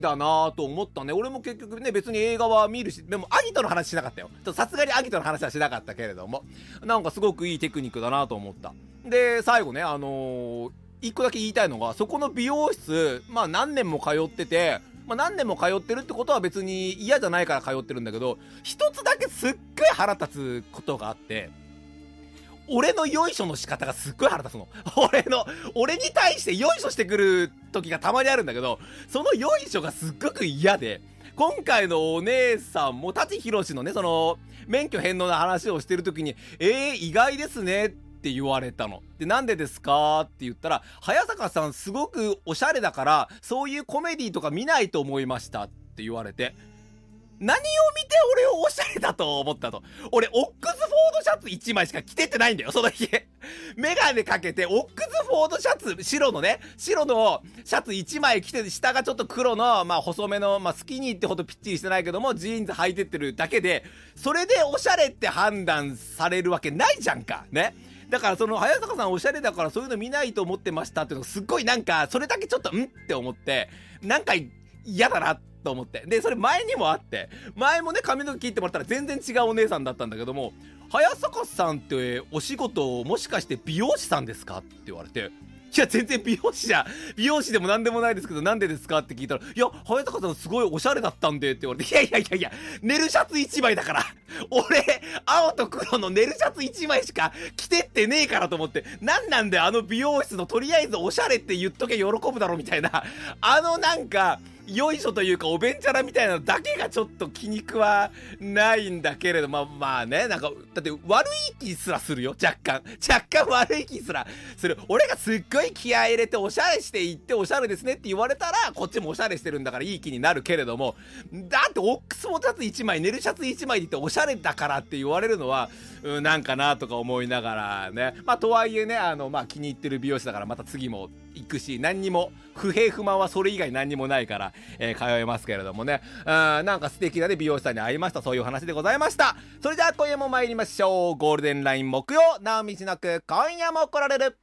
だなと思ったね。俺も結局ね、別に映画は見るし、でもアギトの話しなかったよ。さすがにアギトの話はしなかったけれども、なんかすごくいいテクニックだなと思った。で、最後ね、一個だけ言いたいのが、そこの美容室、まあ何年も通ってて、まあ何年も通ってるってことは別に嫌じゃないから通ってるんだけど、一つだけすっごい腹立つことがあって、俺のよいしょの仕方がすっごい腹立つの。俺に対してよいしょしてくる時がたまにあるんだけど、そのよいしょがすっごく嫌で、今回のお姉さんも、舘ひろしのね、その、免許返納の話をしてる時に、意外ですねって言われたの。で、なんでですかって言ったら、早坂さんすごくおしゃれだから、そういうコメディとか見ないと思いましたって言われて、何を見て俺をおしゃれだと思ったと。俺、オックスフォードシャツ1枚しか着てってないんだよ、その日。メガネかけて、オックスフォードシャツ、白のシャツ1枚着て、下がちょっと黒の、まあ細めの、まあスキニーってほどぴっちりしてないけども、ジーンズ履いてってるだけで、それでおしゃれって判断されるわけないじゃんか。ね。だからその、早坂さんおしゃれだからそういうの見ないと思ってましたっていうのがすっごいなんか、それだけちょっと、って思って、なんか嫌だなと思って。で、それ前にもあって、前もね、髪の毛切ってもらったら全然違うお姉さんだったんだけども、早坂さんってお仕事もしかして美容師さんですかって言われて、いや、全然美容師でも何でもないですけど、なんでですかって聞いたら、いや、早坂さんすごいおしゃれだったんでって言われて、いや、ネルシャツ1枚だから。俺、青と黒のネルシャツ1枚しか着てってねえからと思って、なんであの美容室のとりあえずおしゃれって言っとけ喜ぶだろみたいな、なんか、よいしょというかおべんちゃらみたいなのだけがちょっと気に食わないんだけれど、まあね、なんか、だって悪い気すらするよ、若干悪い気すらする。俺がすっごい気合い入れておしゃれしていっておしゃれですねって言われたら、こっちもおしゃれしてるんだからいい気になるけれども、だってオックスフォードシャツ1枚、ネルシャツ1枚で言っておしゃれだからって言われるのは、なんかなとか思いながらね。まあとはいえね、まあ気に入ってる美容師だからまた次も行くし、何にも不平不満はそれ以外何にもないから、通えますけれどもね。なんか素敵なね、美容師さんに会いました。そういう話でございました。それじゃあ今夜も参りましょう。ゴールデンライン木曜、直道のく、今夜も来られる。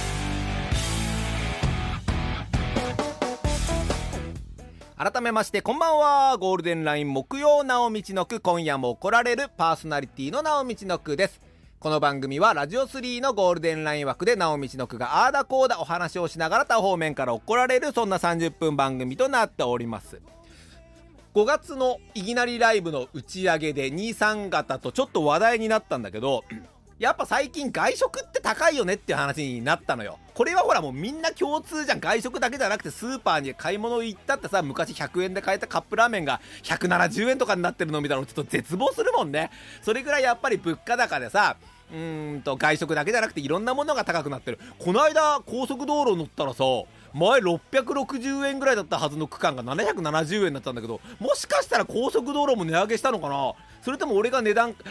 改めましてこんばんは。ゴールデンライン木曜、直道のく、今夜も来られるパーソナリティの直道のくです。この番組はラジオ3のゴールデンライン枠で直道のくがあーだこーだお話をしながら他方面から怒られる、そんな30分番組となっております。5月のいきなりライブの打ち上げで兄さん方とちょっと話題になったんだけど、やっぱ最近外食って高いよねっていう話になったのよ。これはほらもうみんな共通じゃん。外食だけじゃなくてスーパーに買い物行ったってさ、昔100円で買えたカップラーメンが170円とかになってるのを見たらちょっと絶望するもんね。それぐらいやっぱり物価高でさ、外食だけじゃなくていろんなものが高くなってる。この間高速道路乗ったらさ、前660円ぐらいだったはずの区間が770円になったんだけど、もしかしたら高速道路も値上げしたのかな。それとも俺が違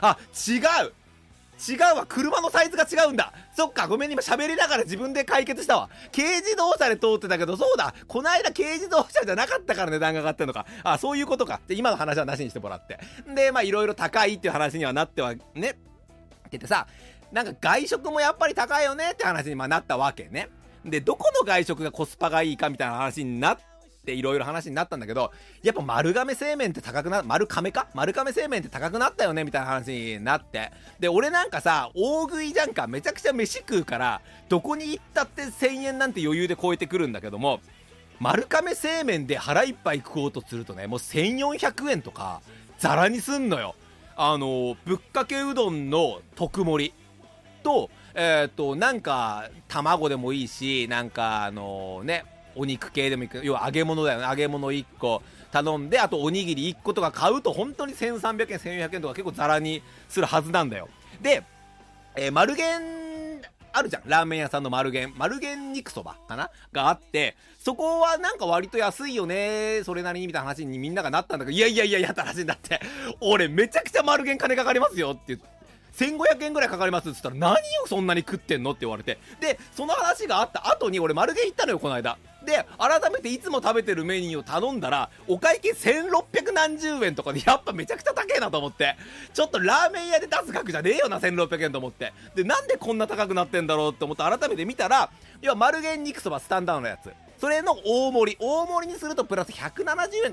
うわ、車のサイズが違うんだ。そっか、ごめん、今喋りながら自分で解決したわ。軽自動車で通ってたけど、そうだ、こないだ軽自動車じゃなかったから値段が上がってんのか。そういうことか。で、今の話はなしにしてもらって。で、まあいろいろ高いっていう話にはなってはねっててさ、なんか外食もやっぱり高いよねって話になったわけね。で、どこの外食がコスパがいいかみたいな話になっていろいろ話になったんだけど、やっぱ丸亀製麺って高くな、丸亀製麺って高くなったよねみたいな話になって、で俺なんかさ大食いじゃんか、めちゃくちゃ飯食うからどこに行ったって1000円なんて余裕で超えてくるんだけども、丸亀製麺で腹いっぱい食おうとするとね、もう1400円とかザラにすんのよ。ぶっかけうどんの特盛りとなんか卵でもいいし、なんかお肉系でもいいけど、要は揚げ物だよね。揚げ物1個頼んで、あとおにぎり1個とか買うと本当に1300円1400円とか結構ザラにするはずなんだよ。で、丸源あるじゃん、ラーメン屋さんの丸源肉そばかながあって、そこはなんか割と安いよねそれなりにみたいな話にみんながなったんだけど、いやって話になって、俺めちゃくちゃ丸源金かかりますよって言って、1500円ぐらいかかりますって言ったら、何をそんなに食ってんのって言われて、でその話があった後に俺丸源行ったのよ、この間で。改めていつも食べてるメニューを頼んだら、お会計1600何十円とかで、やっぱめちゃくちゃ高えなと思って、ちょっとラーメン屋で出す額じゃねえよな1600円と思って、でなんでこんな高くなってんだろうって思って改めて見たら、要は丸源肉そばスタンダードのやつ、 それの大盛りにするとプラス170円か